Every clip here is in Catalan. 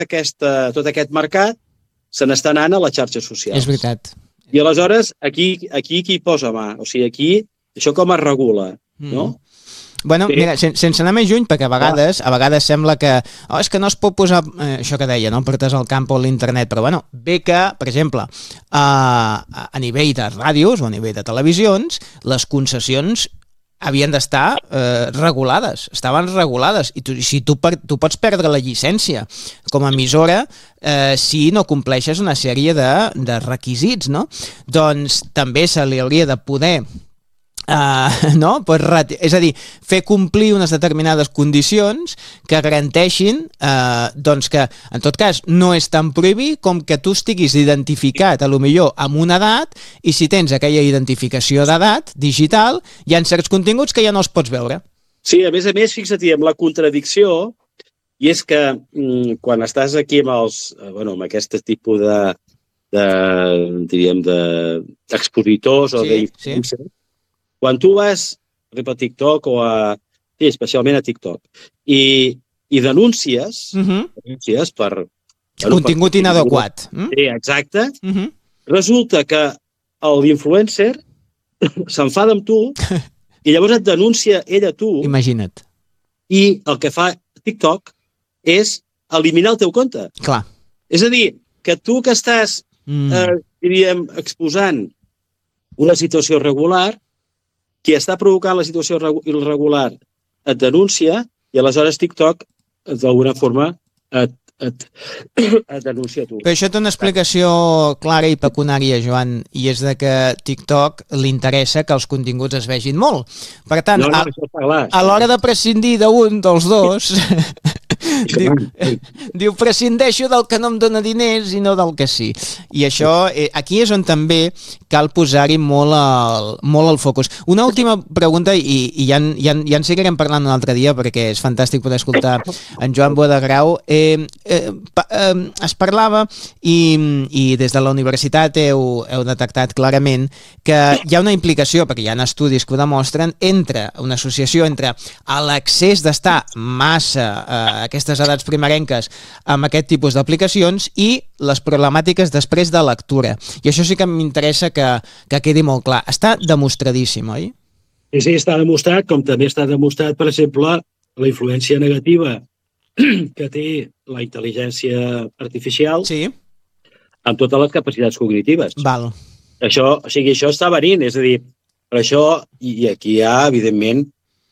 tot aquest mercat se n'està anant a les xarxes socials. És veritat. I aleshores, aquí qui posa mà? O sigui, aquí, això com es regula, no? Bueno, mira, sense anar més lluny, perquè a vegades sembla que és que no es pot posar, això que deia, no? Portes al camp o a l'internet, però bueno, bé que, per exemple, a nivell de ràdios o a nivell de televisions, les concessions havien d'estar regulades, estaven regulades, i tu pots perdre la llicència com a emissora si no compleixes una sèrie de requisits, no? Doncs també se li hauria de poder és a dir, fer complir unes determinades condicions que garanteixin doncs que, en tot cas, no és tan prohibit com que tu estiguis identificat, a lo millor, amb una edat, i si tens aquella identificació d'edat digital, hi ha certs continguts que ja no els pots veure. Sí, a més, fixa't, amb la contradicció, i és que quan estàs aquí amb aquest tipus d'expositors o d'influencers, quan tu vas a TikTok especialment a TikTok, i denúncies per... Contingut inadequat. Sí, exacte. Resulta que l'influencer s'enfada amb tu i llavors et denuncia ell a tu. Imagina't. I el que fa TikTok és eliminar el teu compte. Clar. És a dir, que tu que estàs, diríem, exposant una situació irregular, qui està provocant la situació irregular et denuncia i aleshores TikTok d'alguna forma et denuncia a tu. Però això té una explicació clara i pecuniària, Joan, i és de que TikTok li interessa que els continguts es vegin molt. Per tant, a l'hora de prescindir d'un dels dos... Diu, prescindeixo del que no em dóna diners i no del que sí. I això, aquí és on també cal posar-hi molt el focus. Una última pregunta, i ja en seguirem parlant un altre dia, perquè és fantàstic poder escoltar en Joan Boadagrau. Es parlava, i des de la universitat heu detectat clarament que hi ha una implicació, perquè hi ha estudis que ho demostren, entre una associació entre l'accés d'estar massa aquestes edats primerenques amb aquest tipus d'aplicacions i les problemàtiques després de lectura. I això sí que m'interessa que quedi molt clar. Està demostradíssim, oi? Sí, està demostrat, com també està demostrat, per exemple, la influència negativa que té la intel·ligència artificial amb totes les capacitats cognitives. Val. Això està venint, és a dir, per això, i aquí hi ha, evidentment,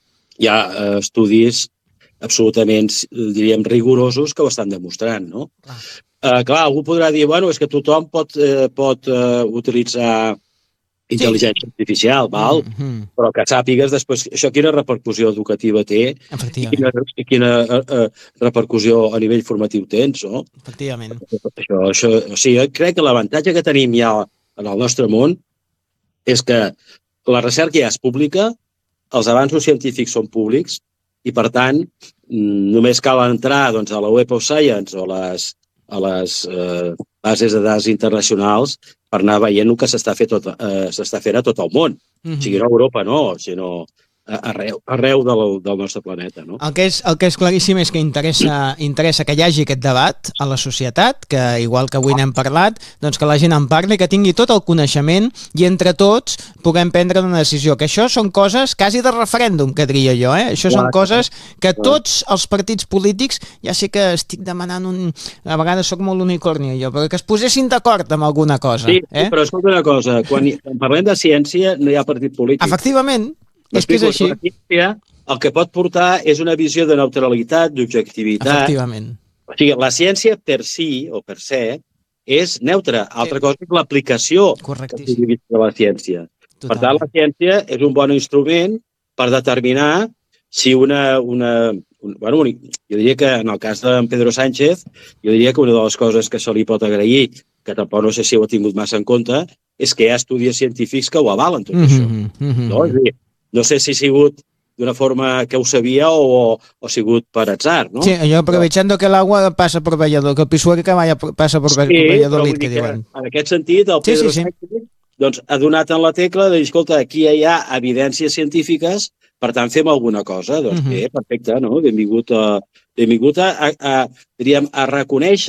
estudis absolutament, diríem, rigorosos que ho estan demostrant, no? Clar, algú podrà dir, bueno, és que tothom pot utilitzar intel·ligència artificial, val? Però que sàpigues després això quina repercussió educativa té i quina repercussió a nivell formatiu tens, no? Efectivament. O sigui, crec que l'avantatge que tenim ja en el nostre món és que la recerca ja és pública, els avanços científics són públics, i, per tant, només cal entrar a la Web of Science o a les bases de dades internacionals per anar veient el que s'està fent a tot el món. O sigui, no a Europa, no, sinó arreu del nostre planeta, no? El que és claríssim és que interessa que hi hagi aquest debat a la societat, que igual que avui n'hem parlat, doncs que la gent en parli, que tingui tot el coneixement i entre tots puguem prendre una decisió. Que això són coses quasi de referèndum, que diria jo, Això són coses que tots els partits polítics, ja sé que estic demanant a vegades soc molt unicorni jo, però que es posessin d'acord amb alguna cosa. Sí, però escolta una cosa, quan parlem de ciència no hi ha partit polític. Efectivament. És que és així. El que pot portar és una visió de neutralitat, d'objectivitat. Efectivament. O sigui, la ciència per si o per se és neutra. Altra cosa és l'aplicació de la ciència. Per tant, la ciència és un bon instrument per determinar si jo diria que en el cas d'en Pedro Sánchez, jo diria que una de les coses que se li pot agrair, que tampoc no sé si ho ha tingut massa en compte, és que hi ha estudis científics que ho avalen tot això. No? És a dir, no sé si ha sigut d'una forma que ho sabia o ha sigut per atzar, no? Sí, allò aprovechando que el agua pasa por Valladolid, que el pisuerga pasa por Valladolid, que diuen. En aquest sentit, el Pedro Sánchez ha donat en la tecla de dir, escolta, aquí hi ha evidències científiques Per tant, fem alguna cosa. Doncs bé, perfecte, no? Benvingut a reconèixer